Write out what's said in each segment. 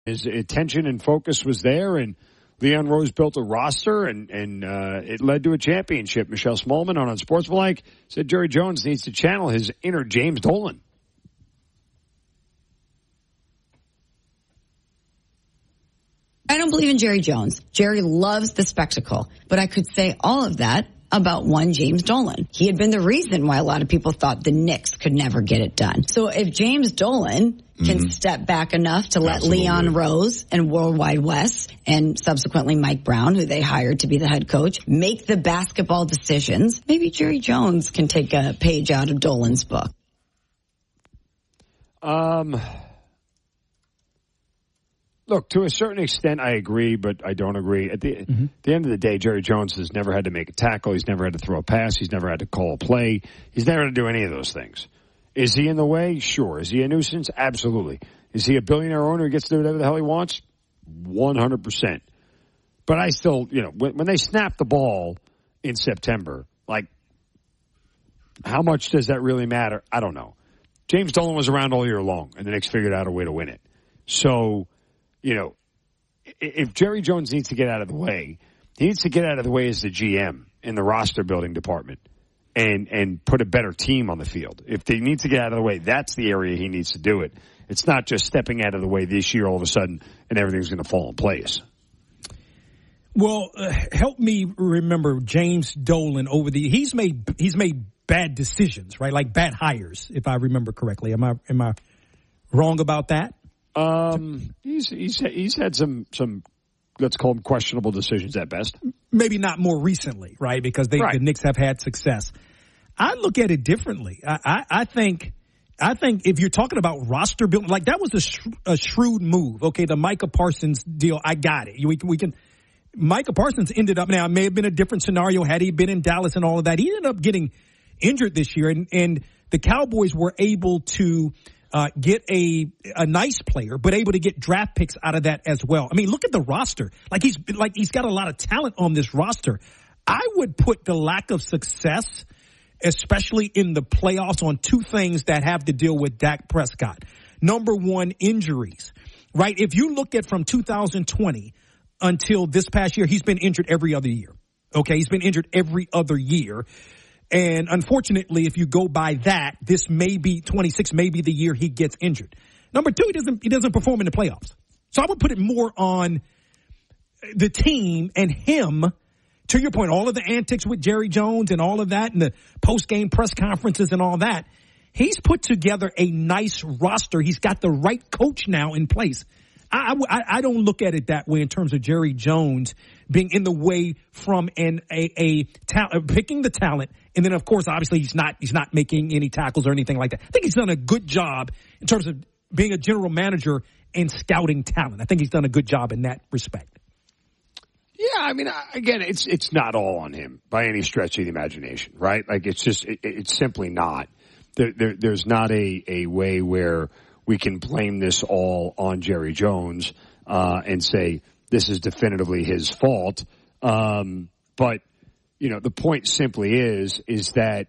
His attention and focus was there, and Leon Rose built a roster, and it led to a championship. Michelle Smallman on Unsportsmanlike said Jerry Jones needs to channel his inner James Dolan. I don't believe in Jerry Jones. Jerry loves the spectacle, but I could say all of that about one James Dolan. He had been the reason why a lot of people thought the Knicks could never get it done. So if James Dolan can step back enough to let Leon Rose and Worldwide Wes and subsequently Mike Brown, who they hired to be the head coach, make the basketball decisions, maybe Jerry Jones can take a page out of Dolan's book. Look, to a certain extent, I agree, but I don't agree. At the end of the day, Jerry Jones has never had to make a tackle. He's never had to throw a pass. He's never had to call a play. He's never had to do any of those things. Is he in the way? Sure. Is he a nuisance? Absolutely. Is he a billionaire owner who gets to do whatever the hell he wants? 100%. But I still, when they snap the ball in September, like, how much does that really matter? I don't know. James Dolan was around all year long, and the Knicks figured out a way to win it. So, if Jerry Jones needs to get out of the way, he needs to get out of the way as the GM in the roster building department and put a better team on the field. If he needs to get out of the way, that's the area he needs to do it. It's not just stepping out of the way this year all of a sudden and everything's going to fall in place. Well, help me remember James Dolan over the he's made bad decisions, right? Like bad hires, if I remember correctly. Am I wrong about that? He's had some let's call them questionable decisions at best. Maybe not more recently, right? Because the Knicks have had success. I look at it differently. I think if you're talking about roster building, like that was a shrewd move. Okay, the Micah Parsons deal, I got it. We can. Micah Parsons ended up, now it may have been a different scenario had he been in Dallas and all of that. He ended up getting injured this year, and the Cowboys were able to get a nice player, but able to get draft picks out of that as well. I mean, look at the roster. He's got a lot of talent on this roster. I would put the lack of success, especially in the playoffs, on two things that have to deal with Dak Prescott. Number one, injuries, right? If you look at from 2020 until this past year, he's been injured every other year. Okay, he's been injured every other year. And unfortunately, if you go by that, this may be 26, may be the year he gets injured. Number two, he doesn't perform in the playoffs. So I would put it more on the team and him. To your point, all of the antics with Jerry Jones and all of that and the post-game press conferences and all that, he's put together a nice roster. He's got the right coach now in place. I don't look at it that way in terms of Jerry Jones being in the way from picking the talent. And then, of course, obviously he's not making any tackles or anything like that. I think he's done a good job in terms of being a general manager and scouting talent. I think he's done a good job in that respect. Yeah, I mean, again, it's not all on him by any stretch of the imagination, right? Like, it's simply not. There's not a way where we can blame this all on Jerry Jones and say this is definitively his fault. But, the point simply is that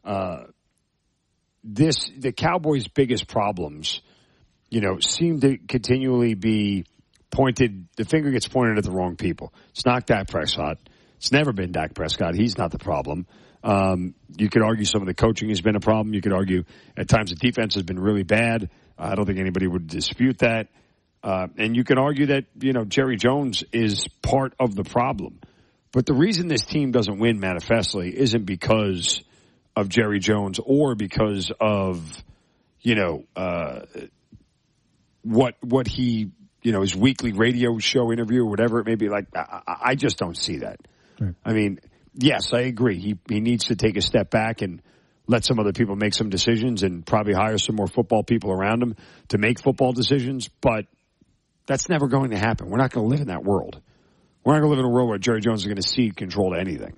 the Cowboys' biggest problems, seem to continually be the finger gets pointed at the wrong people. It's not Dak Prescott. It's never been Dak Prescott. He's not the problem. You could argue some of the coaching has been a problem. You could argue at times the defense has been really bad. I don't think anybody would dispute that. And you can argue that, Jerry Jones is part of the problem. But the reason this team doesn't win manifestly isn't because of Jerry Jones or because of, what he, his weekly radio show interview or whatever it may be. Like, I just don't see that. Right. I mean, yes, I agree. He needs to take a step back and let some other people make some decisions and probably hire some more football people around him to make football decisions. But that's never going to happen. We're not going to live in that world. We're not going to live in a world where Jerry Jones is going to cede control to anything.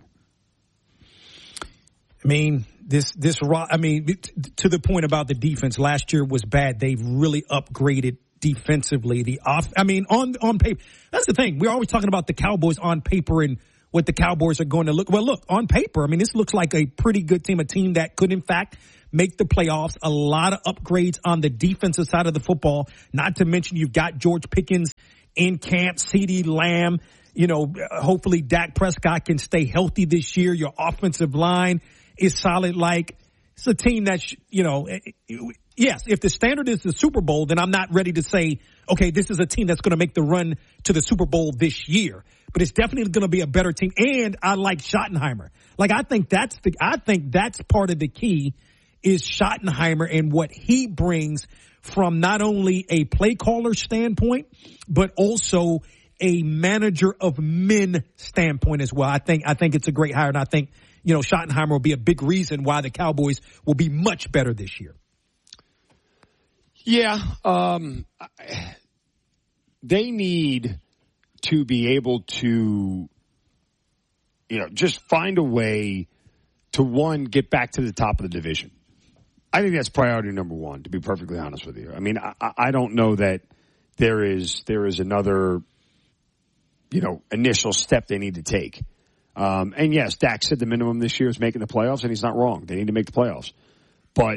I mean, to the point about the defense, last year was bad. They've really upgraded defensively. On paper, that's the thing. We're always talking about the Cowboys on paper and what the Cowboys are going to look. Well, look, on paper, this looks like a pretty good team, a team that could, in fact, make the playoffs. A lot of upgrades on the defensive side of the football. Not to mention you've got George Pickens in camp, CeeDee Lamb. Hopefully Dak Prescott can stay healthy this year. Your offensive line is solid. It's a team that's, yes, if the standard is the Super Bowl, then I'm not ready to say, okay, this is a team that's going to make the run to the Super Bowl this year. But it's definitely going to be a better team. And I like Schottenheimer. I think that's part of the key is Schottenheimer and what he brings from not only a play caller standpoint, but also a manager of men standpoint as well. I think it's a great hire, and I think, Schottenheimer will be a big reason why the Cowboys will be much better this year. Yeah. They need to be able to, just find a way to, one, get back to the top of the division. I think that's priority number one, to be perfectly honest with you. I mean, I don't know that there is another, initial step they need to take. And yes, Dak said the minimum this year is making the playoffs, and he's not wrong. They need to make the playoffs. But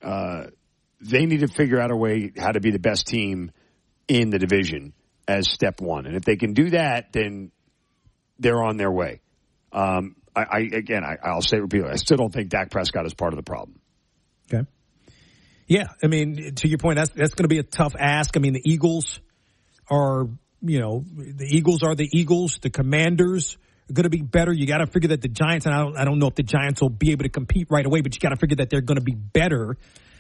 they need to figure out a way how to be the best team in the division as step one. And if they can do that, then they're on their way. I'll say it repeatedly, I still don't think Dak Prescott is part of the problem. Okay. Yeah, I mean, to your point, that's going to be a tough ask. I mean, the Eagles are the Eagles. The Commanders are going to be better. You got to figure that the Giants, and I don't know if the Giants will be able to compete right away, but you got to figure that they're going to be better.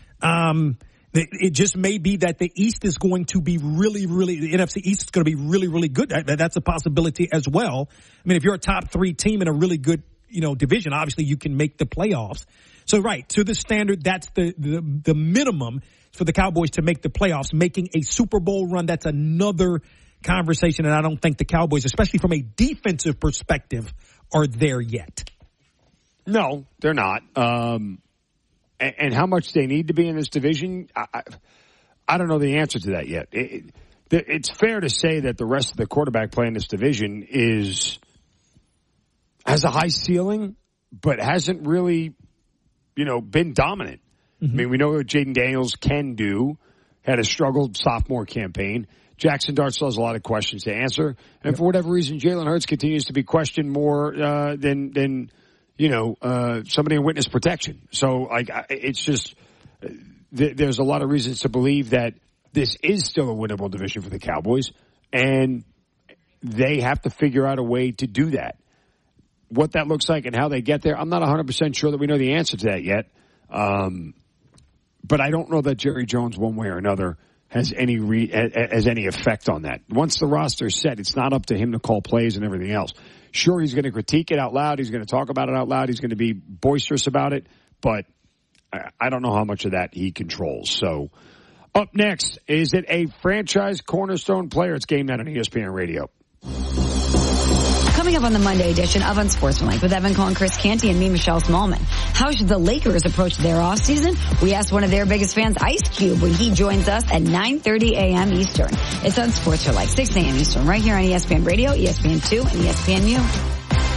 It just may be that the East is going to be really, really, the NFC East is going to be really, really good. That's a possibility as well. I mean, if you're a top three team in a really good, division, obviously you can make the playoffs. So, right, to the standard, that's the minimum for the Cowboys to make the playoffs. Making a Super Bowl run, that's another conversation, and I don't think the Cowboys, especially from a defensive perspective, are there yet. No, they're not. And how much they need to be in this division, I don't know the answer to that yet. It's fair to say that the rest of the quarterback play in this division has a high ceiling, but hasn't really, been dominant. Mm-hmm. I mean, we know what Jaden Daniels can do. Had a struggled sophomore campaign. Jackson Dart still has a lot of questions to answer. And for whatever reason, Jalen Hurts continues to be questioned more than somebody in witness protection. So, it's just there's a lot of reasons to believe that this is still a winnable division for the Cowboys, and they have to figure out a way to do that. What that looks like and how they get there, I'm not 100% sure that we know the answer to that yet. But I don't know that Jerry Jones, one way or another, has any effect on that. Once the roster is set, it's not up to him to call plays and everything else. Sure, he's going to critique it out loud. He's going to talk about it out loud. He's going to be boisterous about it. But I don't know how much of that he controls. So up next, is it a franchise cornerstone player? It's Game Night on ESPN Radio. Coming up on the Monday edition of Unsportsmanlike with Evan Cohen, Chris Canty, and me, Michelle Smallman. How should the Lakers approach their offseason? We asked one of their biggest fans, Ice Cube, when he joins us at 9:30 a.m. Eastern. It's Unsportsmanlike, 6 a.m. Eastern, right here on ESPN Radio, ESPN2, and ESPNU.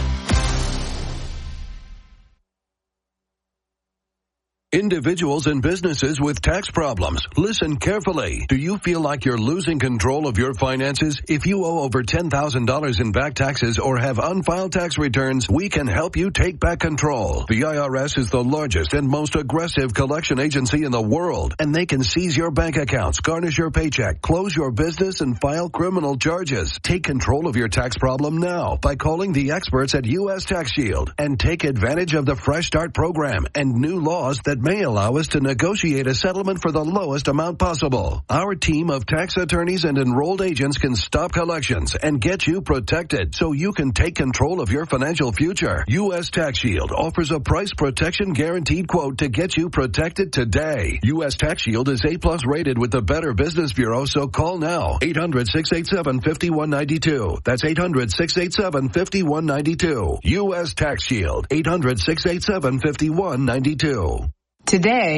Individuals and businesses with tax problems, listen carefully. Do you feel like you're losing control of your finances? If you owe over $10,000 in back taxes or have unfiled tax returns, we can help you take back control. The IRS is the largest and most aggressive collection agency in the world, and they can seize your bank accounts, garnish your paycheck, close your business, and file criminal charges. Take control of your tax problem now by calling the experts at U.S. Tax Shield and take advantage of the Fresh Start program and new laws that may allow us to negotiate a settlement for the lowest amount possible. Our team of tax attorneys and enrolled agents can stop collections and get you protected so you can take control of your financial future. U.S. Tax Shield offers a price protection guaranteed quote to get you protected today. U.S. Tax Shield is A+ rated with the Better Business Bureau, so call now. 800-687-5192. That's 800-687-5192. U.S. Tax Shield. 800-687-5192. Today,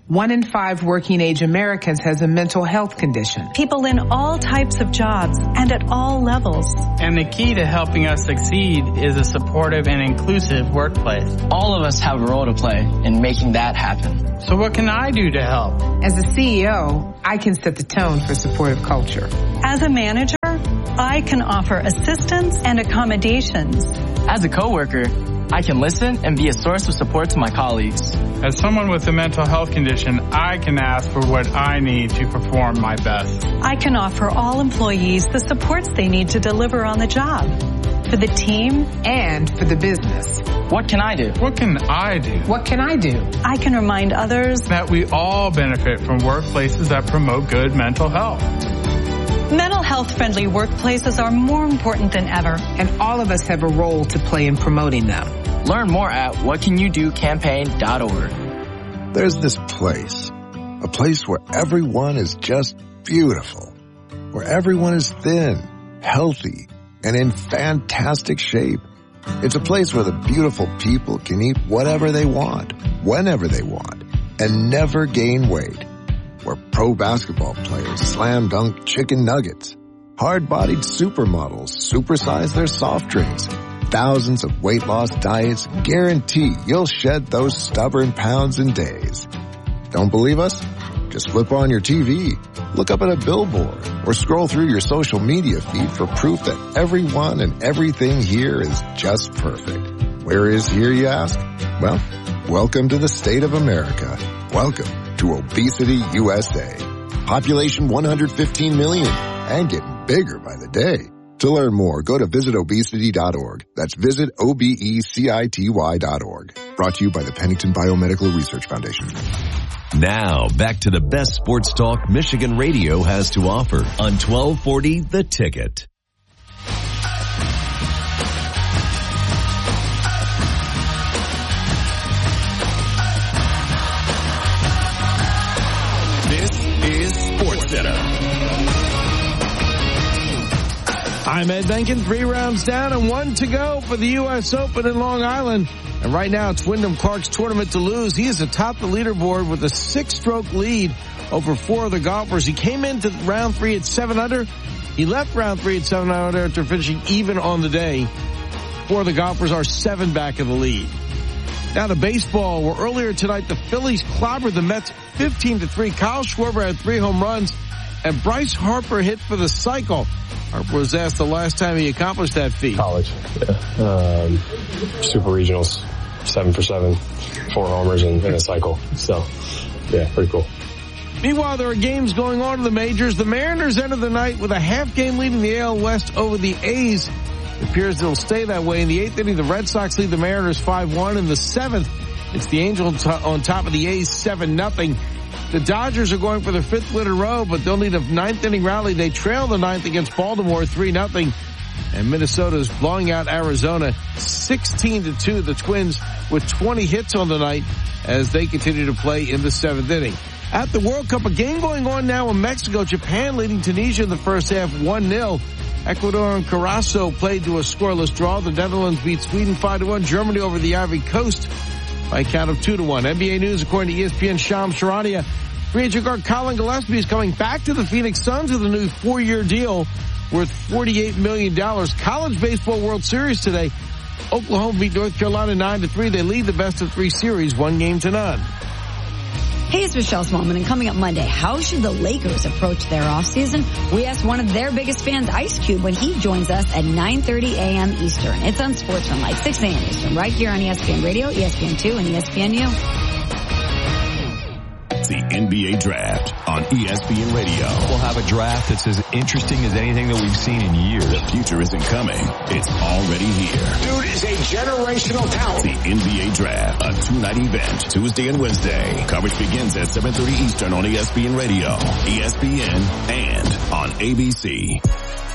1 in 5 working-age Americans has a mental health condition. People in all types of jobs and at all levels. And the key to helping us succeed is a supportive and inclusive workplace. All of us have a role to play in making that happen. So what can I do to help? As a CEO, I can set the tone for supportive culture. As a manager, I can offer assistance and accommodations. As a coworker, I can listen and be a source of support to my colleagues. As someone with a mental health condition, I can ask for what I need to perform my best. I can offer all employees the supports they need to deliver on the job, for the team and for the business. What can I do? What can I do? What can I do? I can remind others that we all benefit from workplaces that promote good mental health. Mental health-friendly workplaces are more important than ever. And all of us have a role to play in promoting them. Learn more at whatcanyoudocampaign.org. There's this place, a place where everyone is just beautiful, where everyone is thin, healthy, and in fantastic shape. It's a place where the beautiful people can eat whatever they want, whenever they want, and never gain weight. Where pro basketball players slam dunk chicken nuggets. Hard-bodied supermodels supersize their soft drinks. Thousands of weight loss diets guarantee you'll shed those stubborn pounds in days. Don't believe us? Just flip on your TV, look up at a billboard, or scroll through your social media feed for proof that everyone and everything here is just perfect. Where is here, you ask? Well, welcome to the state of America. Welcome to Obesity USA. Population 115 million and getting bigger by the day. To learn more, go to visitobesity.org. That's visitobecity.org. Brought to you by the Pennington Biomedical Research Foundation. Now, back to the best sports talk Michigan radio has to offer on 1240 The Ticket. I'm Ed Benkin, 3 rounds down and 1 to go for the U.S. Open in Long Island. And right now it's Wyndham Clark's tournament to lose. He is atop the leaderboard with a 6-stroke lead over 4 other golfers. He came into round 3 at 7 under. He left round 3 at 7 under after finishing even on the day. 4 of the golfers are 7 back of the lead. Now to baseball, where earlier tonight the Phillies clobbered the Mets 15-3. Kyle Schwarber had 3 home runs, and Bryce Harper hit for the cycle. Harper was asked the last time he accomplished that feat. College, yeah. Super regionals, 7 for 7, 4 homers in a cycle. So, yeah, pretty cool. Meanwhile, there are games going on in the majors. The Mariners ended the night with a half-game lead in the AL West over the A's. It appears they'll stay that way. In the 8th inning, the Red Sox lead the Mariners 5-1. In the 7th, it's the Angels on top of the A's 7-0. The Dodgers are going for their 5th win in a row, but they'll need a 9th inning rally. They trail the 9th against Baltimore 3-0. And Minnesota is blowing out Arizona 16-2. The Twins with 20 hits on the night as they continue to play in the 7th inning. At the World Cup, a game going on now in Mexico. Japan leading Tunisia in the first half 1-0. Ecuador and Curaçao played to a scoreless draw. The Netherlands beat Sweden 5-1. Germany over the Ivory Coast by a count of 2-1. NBA news according to ESPN Shams Charania. Free agent guard Colin Gillespie is coming back to the Phoenix Suns with a new 4-year deal worth $48 million. College Baseball World Series today. Oklahoma beat North Carolina 9-3. They lead the best of 3 series, 1-0. Hey, it's Michelle Smallman, and coming up Monday, how should the Lakers approach their offseason? We asked one of their biggest fans, Ice Cube, when he joins us at 9:30 a.m. Eastern. It's on Sportsman, 6 a.m. Eastern, right here on ESPN Radio, ESPN2, and ESPNU. The NBA Draft on ESPN Radio. We'll have a draft that's as interesting as anything that we've seen in years. The future isn't coming. It's already here. Dude is a generational talent. The NBA Draft, a 2-night event, Tuesday and Wednesday. Coverage begins at 7:30 Eastern on ESPN Radio, ESPN, and on ABC.